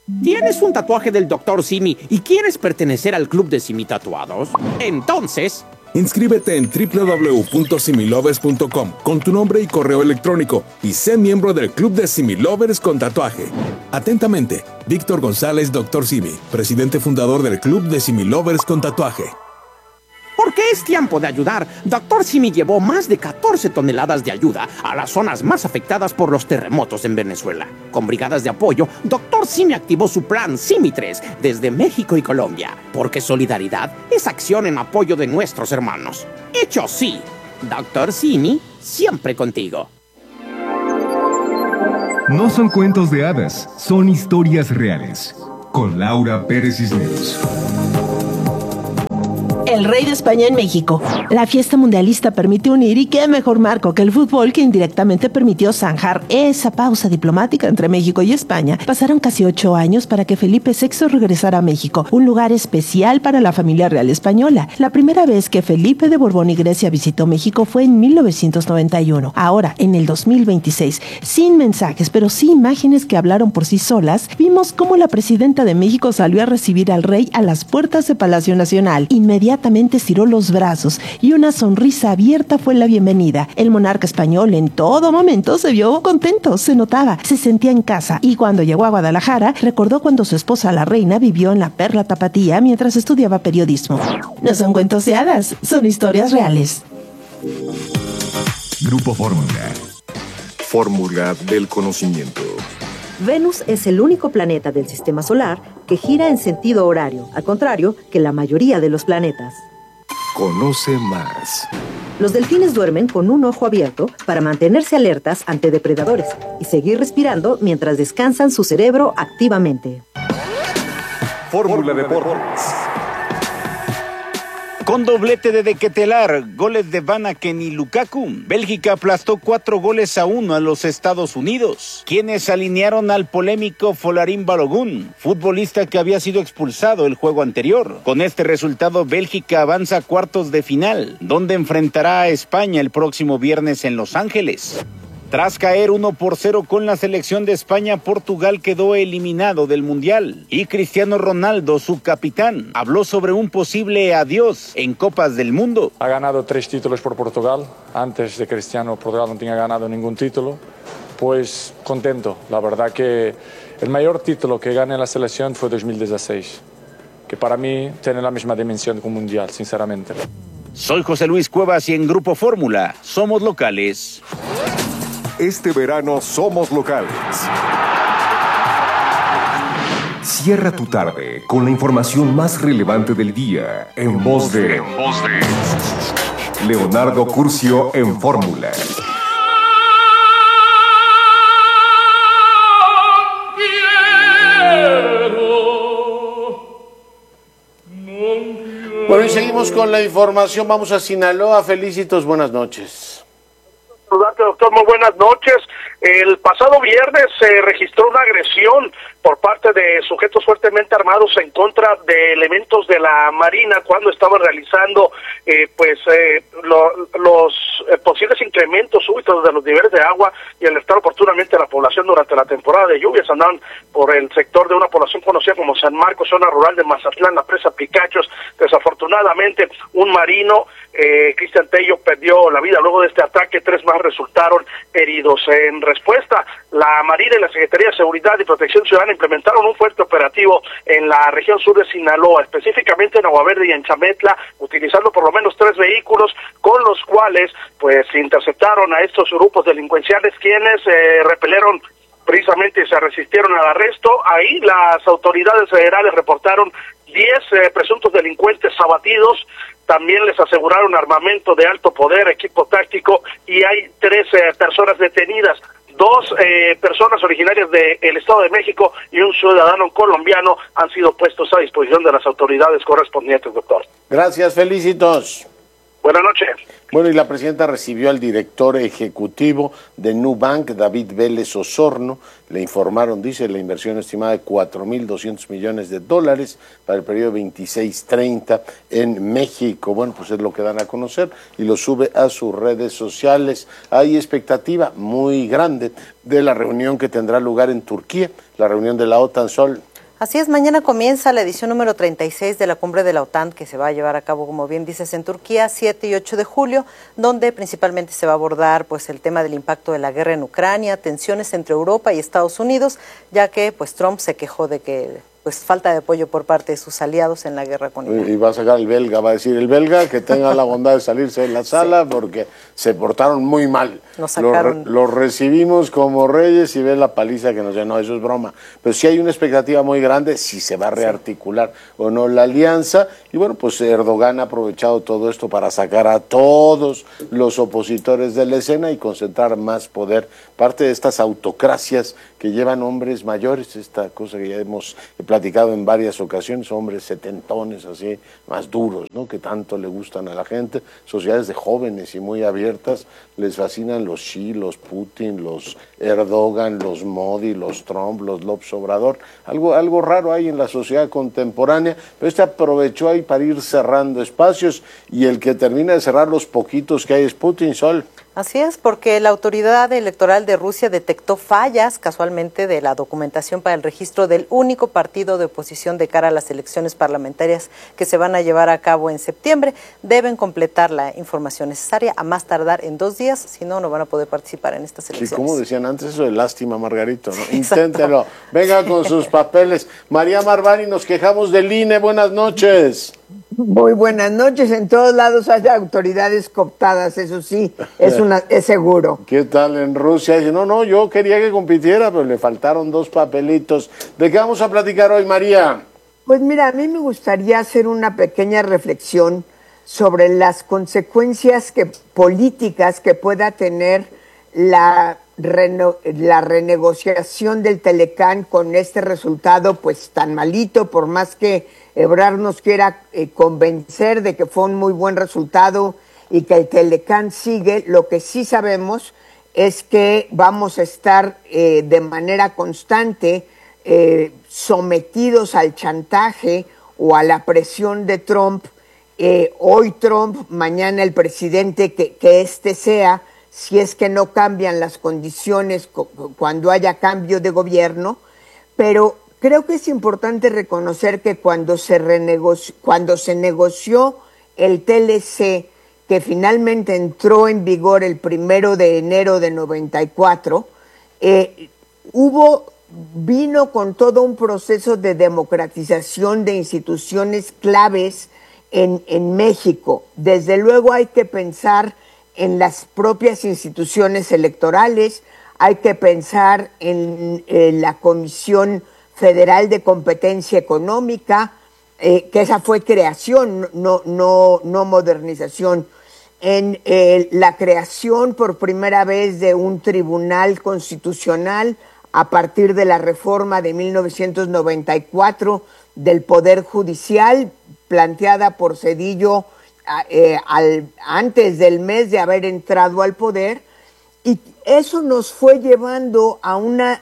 ¿Tienes un tatuaje del Dr. Simi y quieres pertenecer al club de Simi Tatuados? Entonces, inscríbete en www.similovers.com con tu nombre y correo electrónico y sé miembro del club de Similovers con tatuaje. Atentamente, Víctor González, Dr. Simi, presidente fundador del club de Similovers con tatuaje. Porque es tiempo de ayudar, Dr. Simi llevó más de 14 toneladas de ayuda a las zonas más afectadas por los terremotos en Venezuela. Con brigadas de apoyo, Dr. Simi activó su plan Simi 3 desde México y Colombia. Porque solidaridad es acción en apoyo de nuestros hermanos. Hecho sí, Dr. Simi, siempre contigo. No son cuentos de hadas, son historias reales. Con Laura Pérez Cisneros. El rey de España en México. La fiesta mundialista permite unir, y qué mejor marco que el fútbol, que indirectamente permitió zanjar esa pausa diplomática entre México y España. Pasaron casi 8 años para que Felipe VI regresara a México, un lugar especial para la familia real española. La primera vez que Felipe de Borbón y Grecia visitó México fue en 1991. Ahora, en el 2026, sin mensajes, pero sí imágenes que hablaron por sí solas, vimos cómo la presidenta de México salió a recibir al rey a las puertas de Palacio Nacional. Inmediatamente estiró los brazos y una sonrisa abierta fue la bienvenida. El monarca español en todo momento se vio contento, se notaba, se sentía en casa, y cuando llegó a Guadalajara recordó cuando su esposa la reina vivió en la Perla Tapatía mientras estudiaba periodismo. No son cuentos de hadas, son historias reales. Grupo Fórmula. Fórmula del conocimiento. Venus es el único planeta del sistema solar que gira en sentido horario, al contrario que la mayoría de los planetas. Conoce más. Los delfines duermen con un ojo abierto para mantenerse alertas ante depredadores y seguir respirando mientras descansan su cerebro activamente. Fórmula Deportes. Con doblete de Ketelar, goles de Van Aken y Lukaku, Bélgica aplastó 4-1 a los Estados Unidos, quienes alinearon al polémico Folarin Balogun, futbolista que había sido expulsado el juego anterior. Con este resultado, Bélgica avanza a cuartos de final, donde enfrentará a España el próximo viernes en Los Ángeles. Tras caer 1-0 con la selección de España, Portugal quedó eliminado del Mundial. Y Cristiano Ronaldo, su capitán, habló sobre un posible adiós en Copas del Mundo. Ha ganado 3 títulos por Portugal. Antes de Cristiano, Portugal no tenía ganado ningún título. Pues contento. La verdad que el mayor título que gané en la selección fue 2016. Que para mí tiene la misma dimensión que un Mundial, sinceramente. Soy José Luis Cuevas y en Grupo Fórmula somos locales. Este verano somos locales. Cierra tu tarde con la información más relevante del día en voz de Leonardo Curcio en Fórmula. Bueno, y seguimos con la información. Vamos a Sinaloa. Felicitos, buenas noches. Doctor, muy buenas noches. El pasado viernes se registró una agresión por parte de sujetos fuertemente armados en contra de elementos de la Marina cuando estaban realizando los posibles incrementos súbitos de los niveles de agua y alertar oportunamente a la población durante la temporada de lluvias. Andaban por el sector de una población conocida como San Marcos, zona rural de Mazatlán, la presa Picachos. Desafortunadamente, un marino, Cristian Tello, perdió la vida luego de este ataque. 3 más resultaron heridos. En respuesta, la Marina y la Secretaría de Seguridad y Protección Ciudadana implementaron un fuerte operativo en la región sur de Sinaloa, específicamente en Agua Verde y en Chametla, utilizando por lo menos 3 vehículos con los cuales pues interceptaron a estos grupos delincuenciales, quienes repelieron precisamente, se resistieron al arresto. Ahí las autoridades federales reportaron 10 presuntos delincuentes abatidos. También les aseguraron armamento de alto poder, equipo táctico, y hay 3 personas detenidas. 2 personas originarias del Estado de México y un ciudadano colombiano han sido puestos a disposición de las autoridades correspondientes, doctor. Gracias, Felicitos. Buenas noches. Bueno, y la presidenta recibió al director ejecutivo de Nubank, David Vélez Osorno. Le informaron, dice, la inversión estimada de $4,200 millones para el periodo 26-30 en México. Bueno, pues es lo que dan a conocer y lo sube a sus redes sociales. Hay expectativa muy grande de la reunión que tendrá lugar en Turquía, la reunión de la OTAN. Así es, mañana comienza la edición número 36 de la Cumbre de la OTAN, que se va a llevar a cabo, como bien dices, en Turquía, 7 y 8 de julio, donde principalmente se va a abordar pues el tema del impacto de la guerra en Ucrania, tensiones entre Europa y Estados Unidos, ya que pues Trump se quejó de que pues falta de apoyo por parte de sus aliados en la guerra con Irán. Y va a sacar el belga, va a decir el belga que tenga la bondad de salirse de la sala porque se portaron muy mal. Nos sacaron. Los recibimos como reyes y ve la paliza que nos dio. No, eso es broma. Pero sí hay una expectativa muy grande si se va a rearticular o no la alianza. Y bueno, pues Erdogan ha aprovechado todo esto para sacar a todos los opositores de la escena y concentrar más poder. Parte de estas autocracias que llevan hombres mayores, esta cosa que ya hemos platicado en varias ocasiones, hombres setentones así, más duros, ¿no? Que tanto le gustan a la gente, sociedades de jóvenes y muy abiertas, les fascinan los Xi, los Putin, los Erdogan, los Modi, los Trump, los López Obrador, algo raro hay en la sociedad contemporánea, pero este aprovechó ahí para ir cerrando espacios y el que termina de cerrar los poquitos que hay es Putin, Sol. Así es, porque la autoridad electoral de Rusia detectó fallas, casualmente, de la documentación para el registro del único partido de oposición de cara a las elecciones parlamentarias que se van a llevar a cabo en septiembre. Deben completar la información necesaria a más tardar en 2 días, si no, no van a poder participar en estas elecciones. Sí, como decían antes, eso de lástima, Margarito, ¿no? Inténtelo, venga con sus papeles. María Marvani, nos quejamos del INE, buenas noches. Muy buenas noches. En todos lados hay autoridades cooptadas, eso sí, es seguro. ¿Qué tal en Rusia? Dice, no, yo quería que compitiera, pero le faltaron 2 papelitos. ¿De qué vamos a platicar hoy, María? Pues mira, a mí me gustaría hacer una pequeña reflexión sobre las consecuencias políticas que pueda tener la renegociación del Telecán con este resultado pues tan malito, por más que Ebrard nos quiera convencer de que fue un muy buen resultado y que el Telecán sigue. Lo que sí sabemos es que vamos a estar de manera constante sometidos al chantaje o a la presión de Trump. Hoy Trump, mañana el presidente que este sea, si es que no cambian las condiciones cuando haya cambio de gobierno, pero creo que es importante reconocer que cuando se negoció el TLC, que finalmente entró en vigor el 1 de enero de 94, vino con todo un proceso de democratización de instituciones claves en México. Desde luego hay que pensar en las propias instituciones electorales, hay que pensar en la Comisión Federal de Competencia Económica, que esa fue creación, no modernización, en la creación por primera vez de un tribunal constitucional a partir de la reforma de 1994 del Poder Judicial, planteada por Zedillo antes del mes de haber entrado al poder, y eso nos fue llevando a una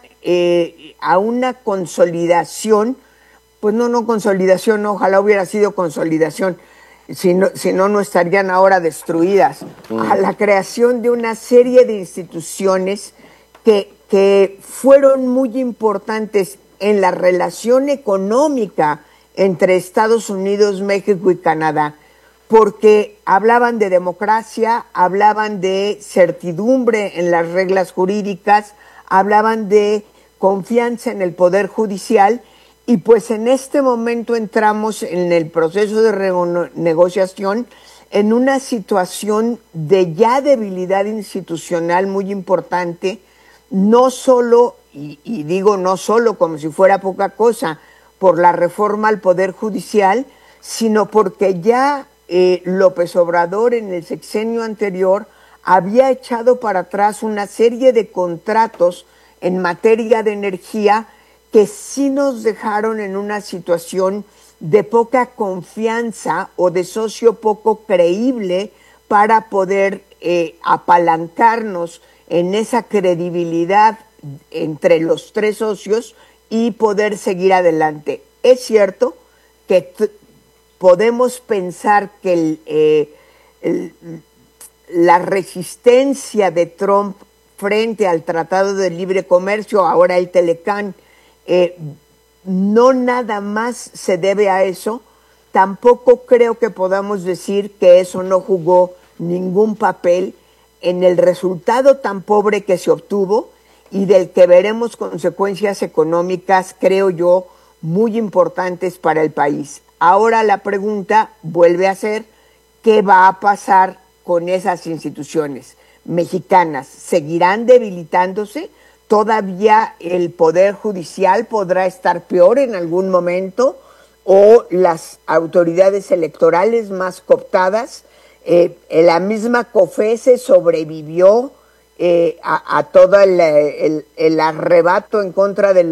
consolidación, pues no consolidación, ojalá hubiera sido consolidación, si no estarían ahora destruidas, a la creación de una serie de instituciones que fueron muy importantes en la relación económica entre Estados Unidos, México y Canadá, porque hablaban de democracia, hablaban de certidumbre en las reglas jurídicas, hablaban de confianza en el Poder Judicial, y pues en este momento entramos en el proceso de renegociación en una situación de ya debilidad institucional muy importante, no solo, y digo no solo como si fuera poca cosa, por la reforma al Poder Judicial, sino porque ya López Obrador en el sexenio anterior había echado para atrás una serie de contratos en materia de energía que sí nos dejaron en una situación de poca confianza o de socio poco creíble para poder apalancarnos en esa credibilidad entre los 3 socios y poder seguir adelante. Es cierto que podemos pensar que la resistencia de Trump frente al Tratado de Libre Comercio, ahora el Telecán, no nada más se debe a eso, tampoco creo que podamos decir que eso no jugó ningún papel en el resultado tan pobre que se obtuvo y del que veremos consecuencias económicas, creo yo, muy importantes para el país. Ahora la pregunta vuelve a ser, ¿qué va a pasar con esas instituciones mexicanas? ¿Seguirán debilitándose? ¿Todavía el Poder Judicial podrá estar peor en algún momento? ¿O las autoridades electorales más cooptadas? La misma COFESE sobrevivió a todo el arrebato en contra de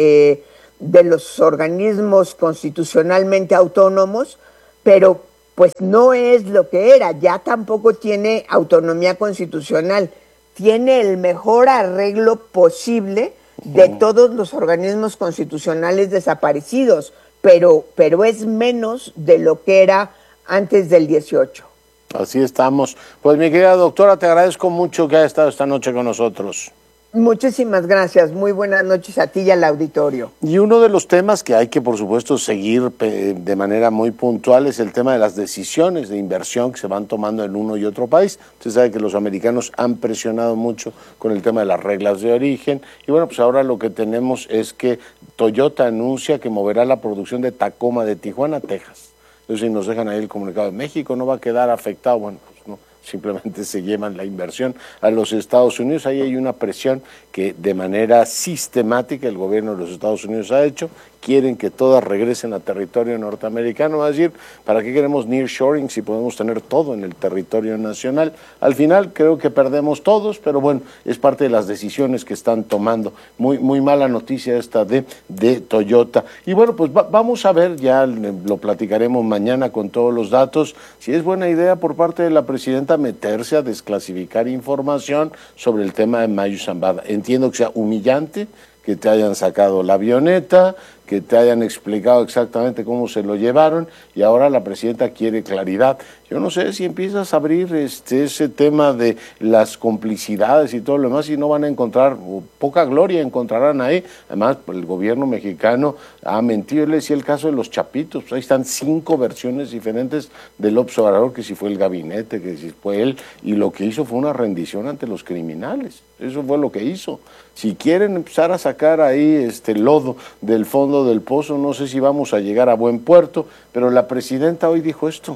los organismos constitucionalmente autónomos, pero pues no es lo que era, ya tampoco tiene autonomía constitucional, tiene el mejor arreglo posible de todos los organismos constitucionales desaparecidos, pero es menos de lo que era antes del 18. Así estamos. Pues mi querida doctora, te agradezco mucho que haya estado esta noche con nosotros. Muchísimas gracias. Muy buenas noches a ti y al auditorio. Y uno de los temas que hay que, por supuesto, seguir de manera muy puntual es el tema de las decisiones de inversión que se van tomando en uno y otro país. Usted sabe que los americanos han presionado mucho con el tema de las reglas de origen. Y bueno, pues ahora lo que tenemos es que Toyota anuncia que moverá la producción de Tacoma de Tijuana a Texas. Entonces, si nos dejan ahí el comunicado de México, no va a quedar afectado. Bueno, pues no, simplemente se llevan la inversión a los Estados Unidos. Ahí hay una presión que de manera sistemática el gobierno de los Estados Unidos ha hecho. Quieren que todas regresen a territorio norteamericano, va a decir, ¿para qué queremos nearshoring si podemos tener todo en el territorio nacional? Al final creo que perdemos todos, pero bueno, es parte de las decisiones que están tomando. Muy mala noticia esta de Toyota. Y bueno, pues vamos a ver, ya lo platicaremos mañana con todos los datos, si es buena idea por parte de la presidenta meterse a desclasificar información sobre el tema de Mayo Zambada. Entiendo que sea humillante que te hayan sacado la avioneta, que te hayan explicado exactamente cómo se lo llevaron y ahora la presidenta quiere claridad. Yo no sé si empiezas a abrir ese tema de las complicidades y todo lo demás y no van a encontrar, o poca gloria encontrarán ahí. Además, el gobierno mexicano ha mentido. Le decía el caso de los Chapitos, pues ahí están 5 versiones diferentes del observador, que si fue el gabinete, que si fue él, y lo que hizo fue una rendición ante los criminales. Eso fue lo que hizo. Si quieren empezar a sacar ahí lodo del fondo del pozo, no sé si vamos a llegar a buen puerto, pero la presidenta hoy dijo esto.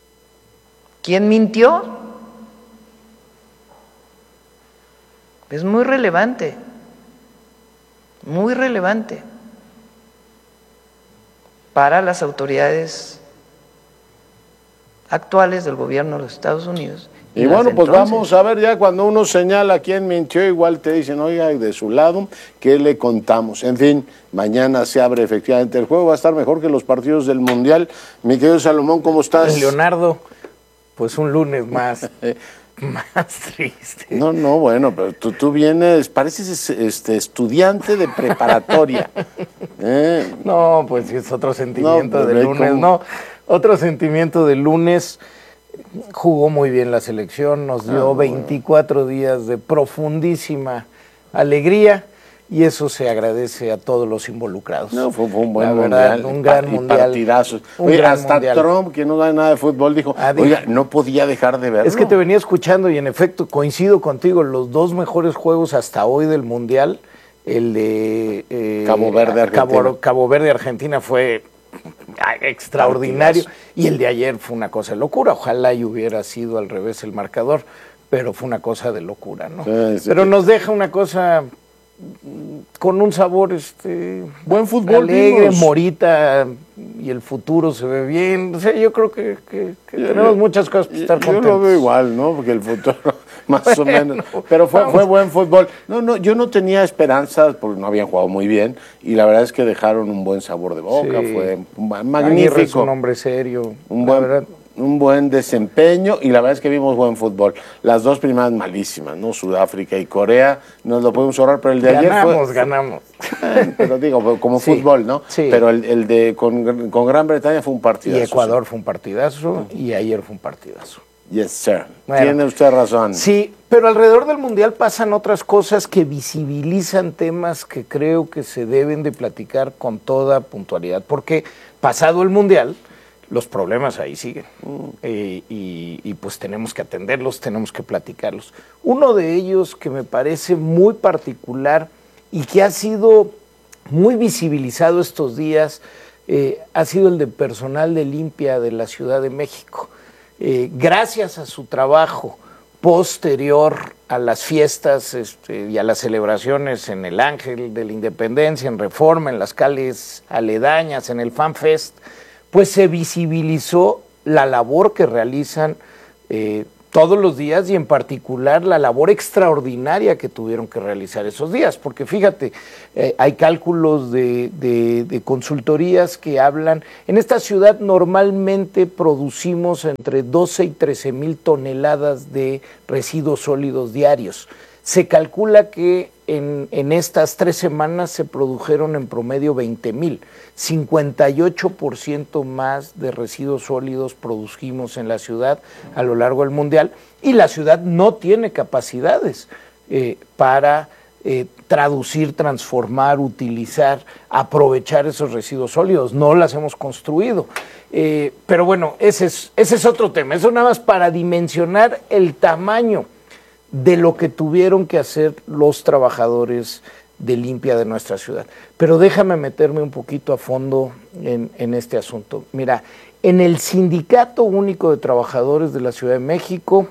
¿Quién mintió? Es muy relevante para las autoridades actuales del gobierno de los Estados Unidos. Y bueno, pues vamos a ver, ya cuando uno señala quién mintió, igual te dicen, oiga, de su lado, ¿qué le contamos? En fin, mañana se abre efectivamente el juego, va a estar mejor que los partidos del Mundial. Mi querido Salomón, ¿cómo estás? Leonardo, pues un lunes más, más triste. No, bueno, pero tú vienes, pareces estudiante de preparatoria. No, pues es otro sentimiento del lunes, otro sentimiento del lunes. Jugó muy bien la selección, nos dio 24 días de profundísima alegría y eso se agradece a todos los involucrados. No, fue un buen mundial, un gran mundial. Partidazos. Oye, hasta Trump, que no da nada de fútbol, dijo, oiga, no podía dejar de verlo. Es que te venía escuchando y en efecto coincido contigo, los 2 mejores juegos hasta hoy del mundial, el de Cabo Verde Argentina fue extraordinario y el de ayer fue una cosa de locura. Ojalá y hubiera sido al revés el marcador, pero fue una cosa de locura, ¿no? Pero nos deja una cosa con un sabor buen fútbol, alegre, Morita, y el futuro se ve bien. O sea, yo creo que tenemos muchas cosas para estar contentos. Yo lo veo igual, ¿no? Porque el futuro más o menos, pero fue buen fútbol. No, yo no tenía esperanzas porque no habían jugado muy bien y la verdad es que dejaron un buen sabor de boca, fue magnífico. Aguirre es un hombre serio, un buen desempeño y la verdad es que vimos buen fútbol. Las 2 primeras malísimas, ¿no? Sudáfrica y Corea, nos lo podemos ahorrar, pero el de ayer ganamos. Pero digo, como fútbol, ¿no? Sí. Pero el de con Gran Bretaña fue un partidazo. Y Ecuador fue un partidazo y ayer fue un partidazo. Yes, sir. Bueno, tiene usted razón. Sí, pero alrededor del Mundial pasan otras cosas que visibilizan temas que creo que se deben de platicar con toda puntualidad, porque pasado el Mundial, los problemas ahí siguen y pues tenemos que atenderlos, tenemos que platicarlos. Uno de ellos que me parece muy particular y que ha sido muy visibilizado estos días ha sido el de personal de limpia de la Ciudad de México. Gracias a su trabajo posterior a las fiestas y a las celebraciones en el Ángel de la Independencia, en Reforma, en las calles aledañas, en el Fan Fest, pues se visibilizó la labor que realizan todos los días y en particular la labor extraordinaria que tuvieron que realizar esos días, porque fíjate, hay cálculos de consultorías que hablan, en esta ciudad normalmente producimos entre 12 y 13 mil toneladas de residuos sólidos diarios. Se calcula que en estas 3 semanas se produjeron en promedio 20 mil, 58% más de residuos sólidos producimos en la ciudad a lo largo del Mundial, y la ciudad no tiene capacidades para traducir, transformar, utilizar, aprovechar esos residuos sólidos, no las hemos construido. Pero bueno, ese es otro tema, eso nada más para dimensionar el tamaño de lo que tuvieron que hacer los trabajadores de limpia de nuestra ciudad. Pero déjame meterme un poquito a fondo en este asunto. Mira, en el Sindicato Único de Trabajadores de la Ciudad de México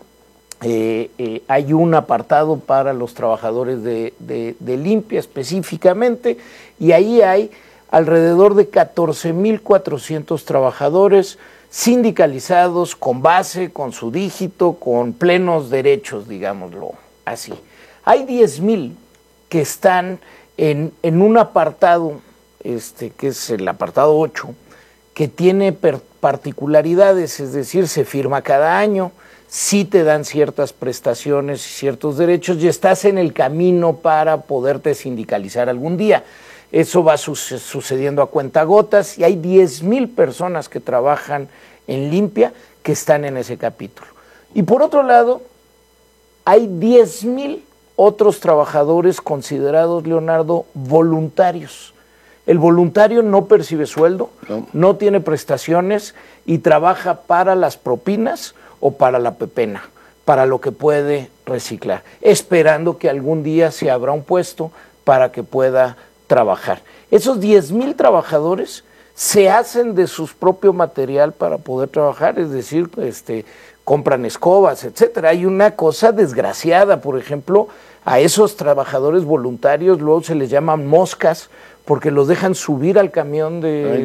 hay un apartado para los trabajadores de limpia específicamente, y ahí hay alrededor de 14,400 trabajadores sindicalizados con base, con su dígito, con plenos derechos, digámoslo así. Hay 10,000 que están en un apartado, que es el apartado 8, que tiene particularidades, es decir, se firma cada año, sí te dan ciertas prestaciones y ciertos derechos y estás en el camino para poderte sindicalizar algún día. Eso va sucediendo a cuentagotas y hay 10,000 personas que trabajan en limpia que están en ese capítulo. Y por otro lado, hay 10,000 otros trabajadores considerados, Leonardo, voluntarios. El voluntario no percibe sueldo, no tiene prestaciones y trabaja para las propinas o para la pepena, para lo que puede reciclar, esperando que algún día se abra un puesto para que pueda trabajar. Esos 10,000 trabajadores se hacen de su propio material para poder trabajar, es decir, compran escobas, etcétera. Hay una cosa desgraciada, por ejemplo, a esos trabajadores voluntarios luego se les llaman moscas porque los dejan subir al camión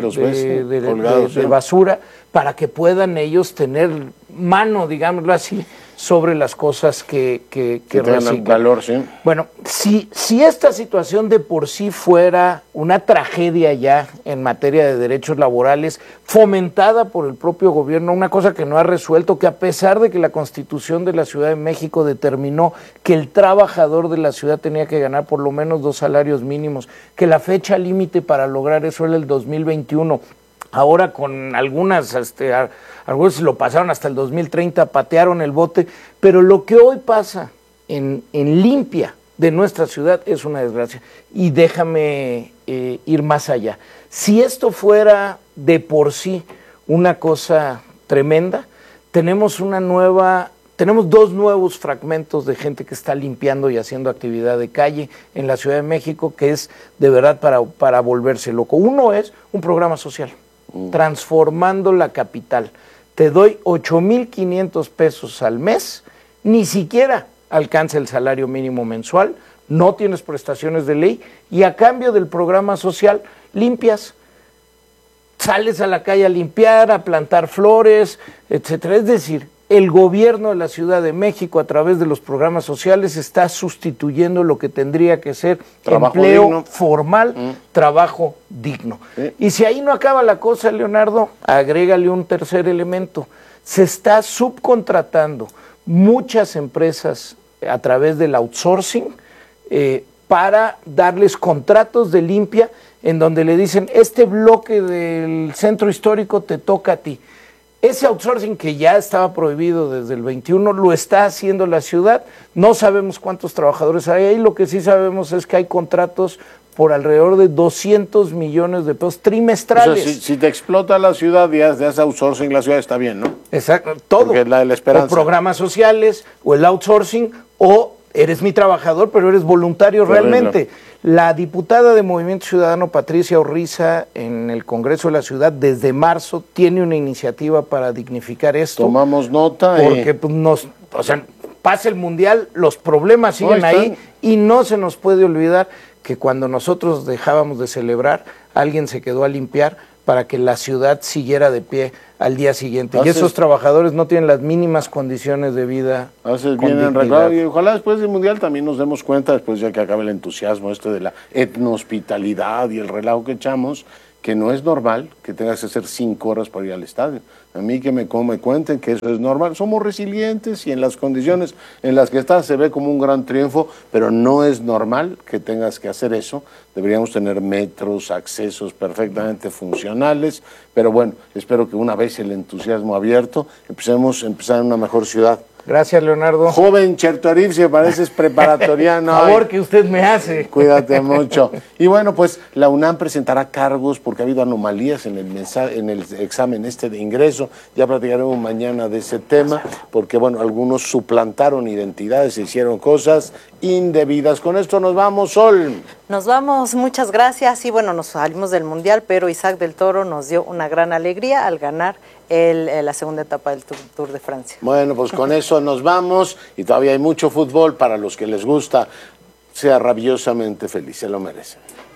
de basura para que puedan ellos tener mano, digámoslo así, sobre las cosas que reciclan. Valor, sí. Bueno, si esta situación de por sí fuera una tragedia ya en materia de derechos laborales, fomentada por el propio gobierno, una cosa que no ha resuelto, que a pesar de que la Constitución de la Ciudad de México determinó que el trabajador de la ciudad tenía que ganar por lo menos 2 salarios mínimos, que la fecha límite para lograr eso era el 2021, ahora con algunos lo pasaron hasta el 2030, patearon el bote, pero lo que hoy pasa en limpia de nuestra ciudad es una desgracia. Y déjame ir más allá. Si esto fuera de por sí una cosa tremenda, tenemos 2 nuevos fragmentos de gente que está limpiando y haciendo actividad de calle en la Ciudad de México, que es de verdad para volverse loco. Uno es un programa social, transformando la capital. Te doy 8,500 pesos al mes, ni siquiera alcanza el salario mínimo mensual, no tienes prestaciones de ley y a cambio del programa social limpias, sales a la calle a limpiar, a plantar flores, etcétera. Es decir, el gobierno de la Ciudad de México a través de los programas sociales está sustituyendo lo que tendría que ser trabajo empleo digno, formal, trabajo digno. Sí. Y si ahí no acaba la cosa, Leonardo, agrégale un tercer elemento. Se está subcontratando muchas empresas a través del outsourcing para darles contratos de limpia en donde le dicen, este bloque del centro histórico te toca a ti. ese outsourcing que ya estaba prohibido desde el 21 lo está haciendo la ciudad. No sabemos cuántos trabajadores hay ahí, lo que sí sabemos es que hay contratos por alrededor de 200 millones de pesos trimestrales. O sea, si te explota la ciudad y haces outsourcing, la ciudad está bien, ¿no? Exacto, todo. Porque es la esperanza. O programas sociales, o el outsourcing, o eres mi trabajador, pero eres voluntario realmente. La diputada de Movimiento Ciudadano, Patricia Orriza, en el Congreso de la Ciudad, desde marzo, tiene una iniciativa para dignificar esto. Tomamos nota. Porque pasa el Mundial, los problemas siguen ahí, y no se nos puede olvidar que cuando nosotros dejábamos de celebrar, alguien se quedó a limpiar para que la ciudad siguiera de pie al día siguiente. Y esos trabajadores no tienen las mínimas condiciones de vida. Haces bien en arreglado. Y ojalá después del Mundial también nos demos cuenta, después ya que acabe el entusiasmo de la etnohospitalidad y el relajo que echamos, que no es normal que tengas que hacer 5 horas para ir al estadio. A mí que me cuenten que eso es normal. Somos resilientes y en las condiciones en las que estás se ve como un gran triunfo, pero no es normal que tengas que hacer eso. Deberíamos tener metros, accesos perfectamente funcionales, pero bueno, espero que una vez el entusiasmo abierto, empezar en una mejor ciudad. Gracias, Leonardo. Joven Chertorif, si pareces preparatoriano. Favor que usted me hace. Cuídate mucho. Y bueno, pues la UNAM presentará cargos porque ha habido anomalías en el examen de ingreso. Ya platicaremos mañana de ese tema, porque bueno, algunos suplantaron identidades, se hicieron cosas indebidas. Con esto nos vamos, Sol. Nos vamos, muchas gracias. Y bueno, nos salimos del Mundial, pero Isaac del Toro nos dio una gran alegría al ganar la segunda etapa del Tour de Francia. Bueno, pues con eso nos vamos y todavía hay mucho fútbol para los que les gusta. Sea rabiosamente feliz, se lo merecen.